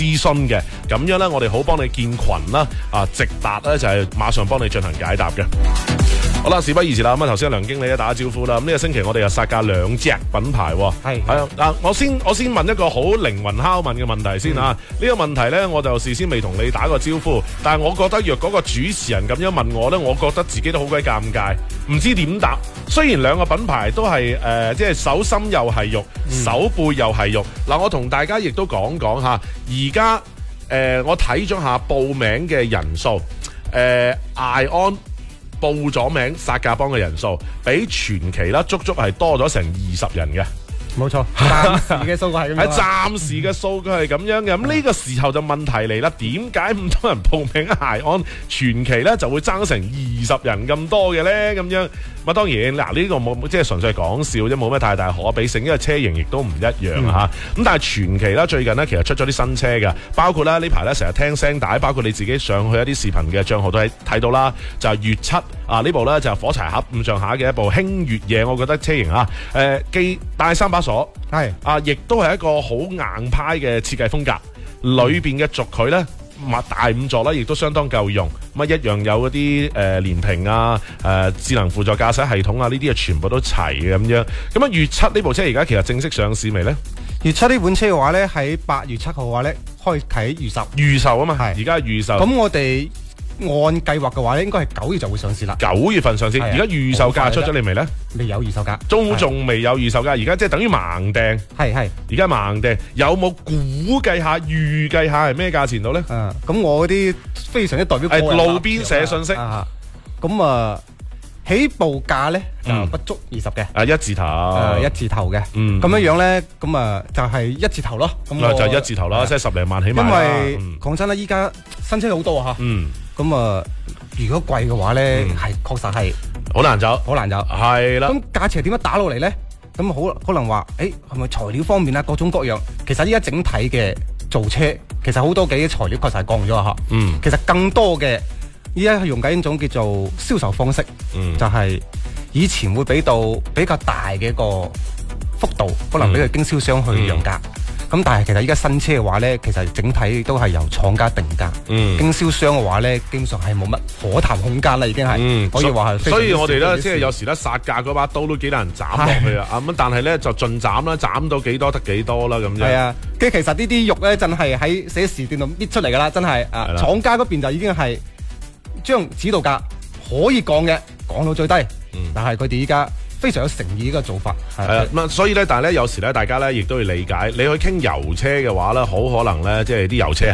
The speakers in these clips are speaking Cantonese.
諮詢嘅，咁樣咧我哋好幫你建群啦，直達咧就係馬上幫你進行解答嘅。好啦，事不宜遲啦，咁啊頭先梁經理咧打咗招呼啦，咁呢個星期我哋又殺價2隻品牌喎，係啊，我先問一個好靈魂拷問嘅問題先啊，呢個問題咧我就事先未同你打過招呼，但係我覺得若嗰個主持人咁樣問我咧，我覺得自己都好鬼尷尬，唔知點答。雖然兩個品牌都係即係手心又係肉，手背又係肉。嗱，我同大家亦都講講下，而家我睇咗下報名嘅人數，艾安報咗名殺價幫嘅人數，比傳奇啦足足係多咗成20人嘅。 冇錯，暫時嘅數據係咁樣。 喺暫時嘅數據係咁樣嘅，咁呢個時候就問題嚟啦，點解咁多人報名艾安傳奇咧就會爭成20人咁多嘅咧？咁樣咁當然嗱，呢個冇即係純粹係講笑啫，冇咩太大可比性，因為車型亦都唔一樣嚇。咁但係傳奇啦，最近咧其實出咗啲新車嘅，包括咧呢排咧成日聽聲帶，包括你自己上去一啲視頻嘅帳號都係睇到啦，就係粵7呢部咧就係火柴盒咁上下嘅一部輕越野，我覺得車型既帶3把鎖，係亦都係一個好硬派嘅設計風格，裏邊嘅軸距咧大5座啦，亦都相當夠用，咁一樣有嗰啲連屏智能輔助駕駛系統呢啲全部都齊嘅咁樣。咁粵7呢部車而家其實正式上市未呢？ 粵7呢款車嘅話咧，喺8月7號嘅話咧開啟預售啊嘛，係而家預售。 咁我哋按計劃嘅話咧，應該係9月就會上市啦。 9月份上市，而家預售價出咗嚟未呢？ 未有預售價， 仲未有預售價，而家即係等於盲訂。係，而家盲訂，有冇估計下、預計下係咩價錢到呢？ 咁我嗰啲非常之代表個人路邊寫信息。 咁起步價咧就不足20嘅， 一字頭， 一字頭嘅，咁樣咧，咁就係一字頭咯。咁就係一字頭啦，即係10零萬起碼。 因為講真啦，依家新車好多嚇，咁如果貴嘅話咧，係確實係好難走， 好難走，係啦。咁價錢點樣打落嚟咧？咁好可能話，係咪材料方面啊，各種各樣？其實依家整體嘅造車，其實好多嘅材料確實係降咗嚇。其實更多嘅。依家係用緊一種叫做銷售方式，就係以前會俾到比較大嘅一個幅度，可能俾佢經銷商去讓價。咁但係其實依家新車嘅話咧，其實整體都係由廠家定價。經銷商嘅話咧，基本上係冇乜可談空間啦，已經係可以話係。所以我哋咧即係有時咧殺價嗰把刀都幾難斬落去啊！咁但係咧就盡斬啦，斬到幾多得幾多啦咁樣。係啊， 跟住其實呢啲肉咧，真係喺寫時段度搣出嚟噶啦，真係廠家嗰邊就已經係。將指導價可以降嘅降到最低，但係佢哋依家非常有誠意呢個做法。係啦， 咁所以咧，但係咧有時咧，大家咧亦都要理解，你去傾油車嘅話咧，好可能咧，即係啲油車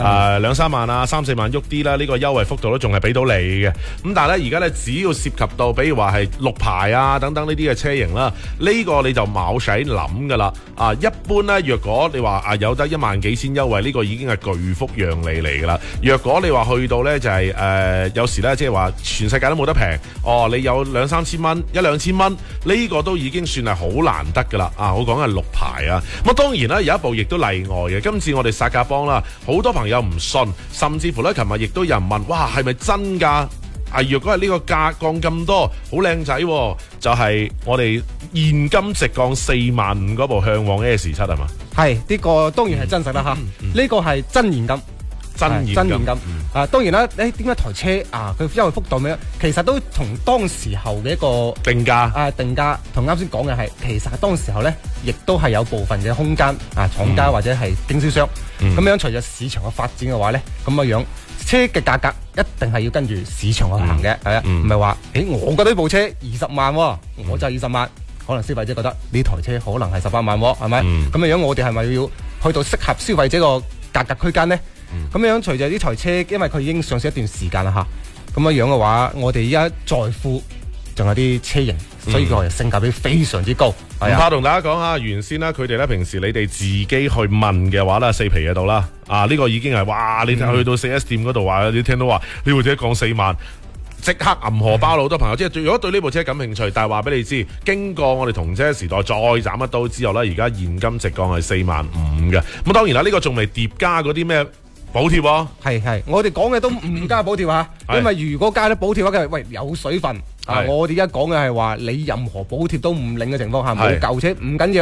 2、3萬啊，3、4萬喐啲啦，呢個優惠幅度都仲係俾到你嘅。咁但係咧，而家咧只要涉及到，比如話係綠牌啊等等呢啲嘅車型啦，呢個你就冇使諗噶啦。一般咧，若果你話有得1萬幾千優惠，呢個已經係巨幅讓利嚟噶啦。若果你話去到咧就係有時咧即係話全世界都冇得平，你有2、3千蚊、1-2千蚊，呢個都已經算係好難得噶啦。我講係綠牌啊。咁當然啦，有一部亦都例外嘅。今次我哋殺價幫啦，好多朋友唔信，甚至乎咧，琴日亦都有人問，哇，係咪真㗎？若果係呢個價降咁多，好靚仔，就係我哋現金直降4萬5嗰部向往 S7係嘛？ 係呢個當然係真實啦嚇，呢個係真現金。真現金當然啦，點解台車佢優惠幅度咩？其實都同當時候嘅一個定價同啱先講嘅係，其實當時候咧，亦都係有部分嘅空間廠家或者係經銷商咁樣，隨着市場嘅發展嘅話咧，咁樣車嘅價格一定係要跟住市場去行嘅，係啊，唔係話我覺得呢部車20萬，我就20萬，可能消費者覺得呢台車可能係18萬，係咪？咁樣我哋係咪要去到適合消費者個價格區間咧？咁樣隨着呢台車，因為佢已經上市一段時間啦嚇，咁樣嘅話，我哋依家在庫仲有啲車型，所以佢性價比非常之高。 唔怕同大家講下，原先咧佢哋咧平時你哋自己去問嘅話咧，4皮嗰度啦，呢個已經係哇！你去到4S店嗰度話，你聽到話呢部車降4萬。即刻銀荷包好多朋友，即係如果對呢部車感興趣，但係話俾你知，經過我哋同車時代再斬一刀之後咧，而家現金直降係4萬5嘅。咁當然啦，呢個仲未疊加嗰啲咩補貼喎。係，我哋講嘅都唔加補貼嚇，因為如果加咗補貼嘅話，喂有水分。我哋而家講嘅係話，你任何補貼都唔領嘅情況下，冇舊車唔緊要。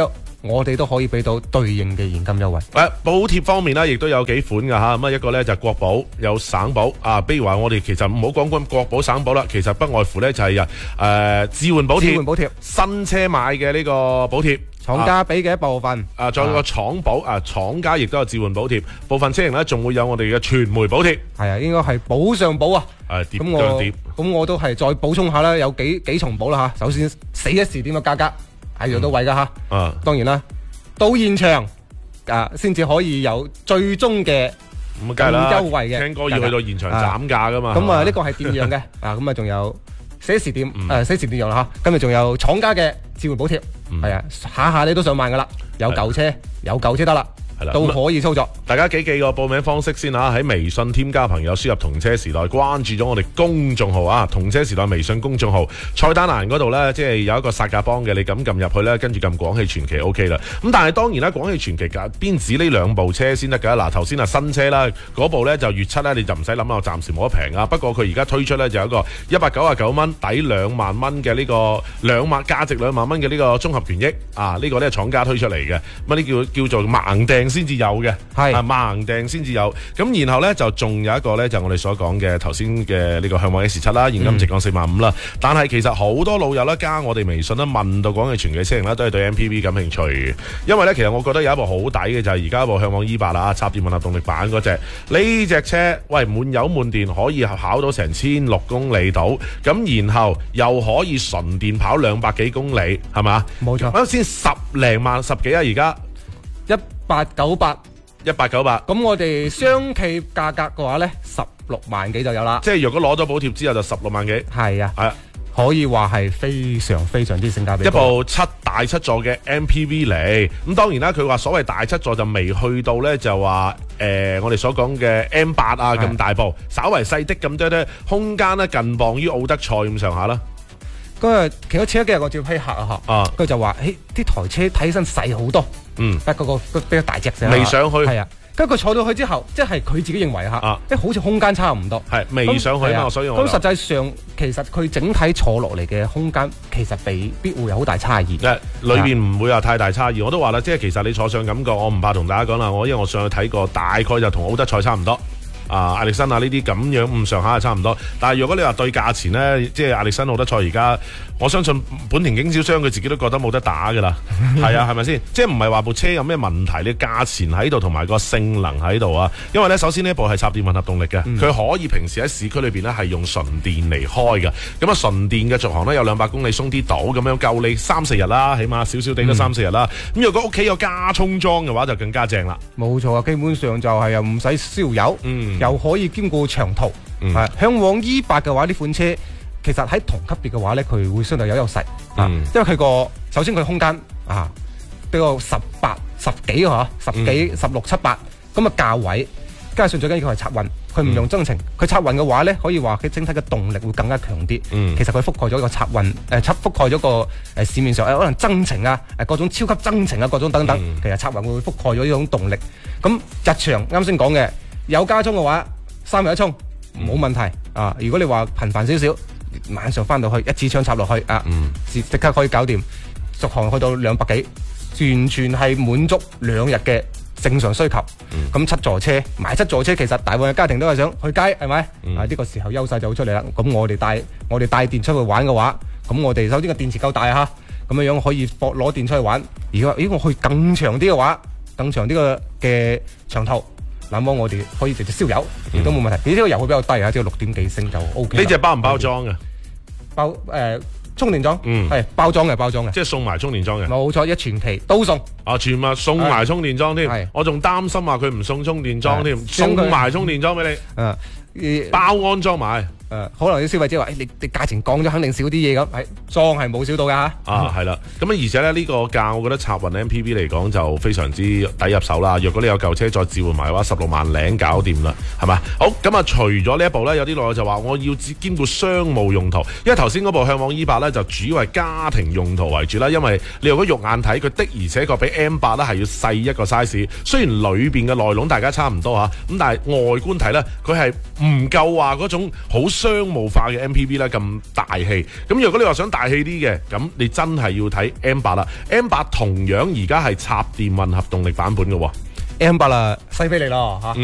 我哋都可以俾到對應嘅現金優惠。 補貼方面咧，亦都有幾款㗎嚇。咁一個咧就係國保，有省保啊。比如話我哋其實唔好講國保省保啦，其實不外乎咧就係置換補貼、新車買嘅呢個補貼。 廠家俾嘅一部分， 仲有個廠保廠家亦都有置換補貼，部分車型咧仲會有我哋嘅傳媒補貼， 係啊，應該係保上保啊。咁我都係再補充下啦，有幾重保啦嚇。首先4S店嘅價格係做到位噶嚇，當然啦，到現場先至可以有最終嘅更優惠嘅。 聽歌要去到現場斬價噶嘛。 咁呢個係電樣嘅，咁仲有4S店4S店電樣啦嚇，跟住仲有廠家嘅置換補貼，係啊，下你都想買噶啦，有舊車得啦。都可以操作， 大家記個報名方式先嚇。喺微信添加朋友，輸入同車時代，關注咗我哋公眾號啊，同車時代微信公眾號菜單欄嗰度呢，即係有一個殺價幫嘅，你咁撳入去呢，跟住撳廣汽傳祺 OK 啦。咁但係當然啦，廣汽傳祺邊止呢兩部車先得㗎。嗱，頭先新車啦，嗰部呢就粵7呢，你就唔使諗啦，我暫時冇得平啊。不過佢而家推出呢，就有一個199蚊抵2萬蚊嘅呢個價值2萬蚊嘅呢個綜合權益啊，呢個呢係廠家推出嚟嘅，乜呢叫做盲訂先至有嘅，係盲訂先至有。咁然後呢，就仲有一個呢，就我哋所講嘅頭先嘅呢個向往 S7啦，現金直降45000啦。但係其實好多老友呢，加我哋微信啦，問到廣汽傳祺車型啦，都係對 MPV 感興趣嘅。因為呢，其實我覺得有一部好抵嘅就係而家一部向往 E8啦，插電混合動力版嗰隻。呢隻車喂滿油滿電可以跑到成1600公里到，咁然後又可以純電跑200幾公里，係嘛？ 冇錯。 啱先10零萬10幾啊，而家 1898，咁我哋雙企價格嘅話呢，16萬幾就有啦。 即係如果攞咗補貼之後就16萬幾。 係啊，可以話係非常之性價比。一部大7座嘅 MPV 嚟，咁當然啦，佢話所謂大7座就未去到呢，就話我哋所講嘅 M8啊咁大部，稍為細的咁多呢，空間呢近磅於奧德賽咁上下啦。 嗰日騎咗車幾日我接批客啊，佢就話：啲台車睇起身細好多，不過個比較大隻啫。 未上去係啊，跟住佢坐到去之後，即係佢自己認為好似空間差唔多。係未上去嘛，所以我咁實際上其實佢整體坐落嚟嘅空間其實未必會有好大差異。 裏邊唔會有太大差異。我都話啦，即係其實你坐上感覺，我唔怕同大家講啦。因為我上去睇過，大概就同奧德賽差唔多。艾力紳啊呢啲咁樣咁上下係差唔多，但係如果你話對價錢呢，即係艾力紳奧德賽而家，我相信本田經銷商佢自己都覺得冇得打噶啦，係啊，係咪先？即係唔係話部車有咩問題，你價錢喺度同埋個性能喺度啊？因為呢，首先呢部係插電混合動力嘅，佢可以平時喺市區裏邊呢係用純電嚟開嘅，咁啊純電嘅續航呢有200公里鬆啲到，咁樣夠你3-4日啦，起碼少少地都3-4日啦。咁如果屋企有加充裝嘅話，就更加正啦。 冇錯啊，基本上就係又唔使燒油，又可以兼顧長途。向往 E8 嘅話，呢款車其實喺同級別嘅話咧，佢會相對有優勢。因為佢首先佢空間比個18、10幾16、17、8咁嘅價位，加上最緊要佢係插運，佢唔用增程。佢插運嘅話咧，可以話佢整體嘅動力會更加強啲。其實佢覆蓋咗個插運，覆蓋咗個市面上可能增程啊，各種超級增程啊，各種等等。其實插運會覆蓋咗呢種動力。咁日常啱先講嘅有加充嘅話，3日一充冇問題啊！如果你話頻繁少少，晚上翻到去一支槍插落去即刻可以搞掂，續航去到200幾，完全係滿足2日嘅正常需求。咁7座車買7座車，其實大部分嘅家庭都係想去街，係咪？呢個時候優勢就會出嚟啦。咁我哋帶電出去玩嘅話，咁我哋首先個電池夠大咁樣可以攞電出去玩。如果我去更長啲嘅話，更長啲嘅長途。那麼我哋可以直接燒油，亦都冇問題。呢個油會比較低只有6點幾升就 OK。 呢隻包唔包裝嘅？ 充電樁，係包裝嘅， 即係送埋充電樁嘅。 冇錯，一全期都送。 全部送埋充電樁添。我仲擔心話佢唔送充電樁添，送埋充電樁俾你。包安裝埋。 可能啲消費者話：你價錢降咗，肯定少啲嘢咁。裝係冇少到㗎。 係啦。咁而且咧呢個價，我覺得插運 MPV 嚟講就非常之抵入手啦。若果你有舊車再置換埋嘅話，16萬零搞掂啦，係咪？好，咁除咗呢一部咧，有啲內就話我要兼顧商務用途，因為頭先嗰部向往 E8咧就主要係家庭用途為主啦。因為你如果肉眼睇佢的而且確比 M8 咧係要細一個 size， 雖然裏邊嘅內籠大家差唔多咁但係外觀睇咧佢係唔夠話嗰種好商務化嘅 MPV 咧咁大氣。咁如果你話想大氣啲嘅，咁你真係要睇 M8啦。M8同樣而家係插電混合動力版本嘅喎。 M8啦，西非嚟咯嚇。